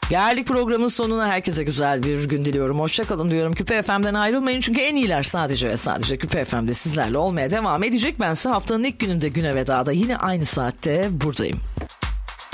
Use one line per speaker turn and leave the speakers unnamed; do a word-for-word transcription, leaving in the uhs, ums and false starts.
Geldik programın sonuna. Herkese güzel bir gün diliyorum. Hoşçakalın diyorum. Küpe F M'den ayrılmayın. Çünkü en iyiler sadece ve sadece Küpe F M'de sizlerle olmaya devam edecek. Ben ise haftanın ilk gününde Güne Veda'da yine aynı saatte buradayım.